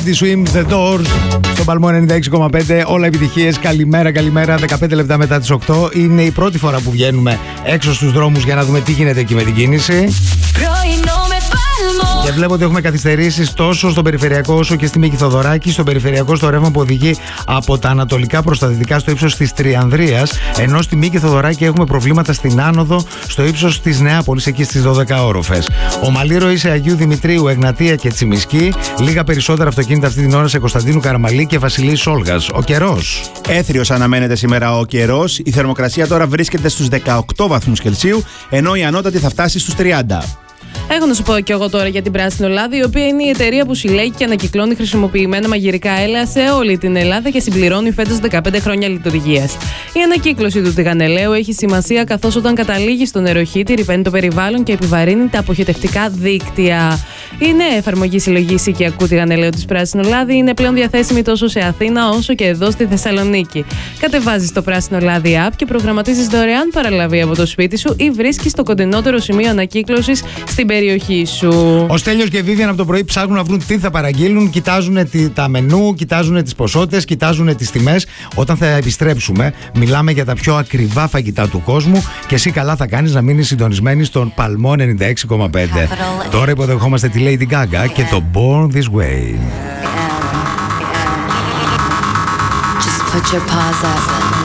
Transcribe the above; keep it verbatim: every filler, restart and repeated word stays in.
Steady Swims The Doors στον Παλμό ενενήντα έξι κόμμα πέντε. Όλα επιτυχίες. Καλημέρα, καλημέρα. δεκαπέντε λεπτά μετά τις οκτώ. Είναι η πρώτη φορά που βγαίνουμε έξω στους δρόμους για να δούμε τι γίνεται εκεί με την κίνηση. Πρωινό με Παλμό. Και βλέπω ότι έχουμε καθυστερήσεις τόσο στον περιφερειακό όσο και στη Μίκη Θοδωράκη. Στον περιφερειακό, στο ρεύμα που οδηγεί από τα ανατολικά προς τα δυτικά στο ύψος της Τριανδρίας. Ενώ στη Μίκη Θοδωράκη έχουμε προβλήματα στην άνοδο στο ύψος της Νεάπολης, εκεί στις δώδεκα όροφες. Ομαλή ροή σε Αγίου Δημητρίου, Εγνατία και Τσιμισκή. Λίγα περισσότερα αυτοκίνητα αυτή την ώρα σε Κωνσταντίνου Καραμαλή και Βασιλής Σόλγας. Ο καιρός. Έθριος αναμένεται σήμερα ο καιρός. Η θερμοκρασία τώρα βρίσκεται στους δεκαοκτώ βαθμούς Κελσίου, ενώ η ανώτατη θα φτάσει στους τριάντα. Έχω να σου πω και εγώ τώρα για την Πράσινο Λάδι, η οποία είναι η εταιρεία που συλλέγει και ανακυκλώνει χρησιμοποιημένα μαγειρικά έλαια σε όλη την Ελλάδα και συμπληρώνει φέτος δεκαπέντε χρόνια λειτουργίας. Η ανακύκλωση του τηγανελαίου έχει σημασία, καθώς όταν καταλήγει στο νεροχύτη ρυπαίνει το περιβάλλον και επιβαρύνει τα αποχετευτικά δίκτυα. Η νέα εφαρμογή συλλογής οικιακού τηγανελαίου της Πράσινο Λάδι είναι πλέον διαθέσιμη τόσο σε Αθήνα όσο και εδώ στη Θεσσαλονίκη. Κατεβάζεις το Πράσινο Λάδι app και προγραμματίζεις δωρεάν παραλαβή από το σπίτι σου ή βρίσκεις το κοντινότερο σημείο ανακύκλωσης στην περιοχή σου. Ο Στέλιος και η Βίβιαν από το πρωί ψάχνουν να βρουν τι θα παραγγείλουν, κοιτάζουν τα μενού, κοιτάζουν τις ποσότητες, κοιτάζουν τις τιμές. Όταν θα επιστρέψουμε, μιλάμε για τα πιο ακριβά φαγητά του κόσμου και εσύ καλά θα κάνεις να μείνεις συντονισμένη στον Παλμό ενενήντα έξι κόμμα πέντε. Τώρα υποδεχόμαστε τη Lady Gaga και το Born This Way. Just put your paws up.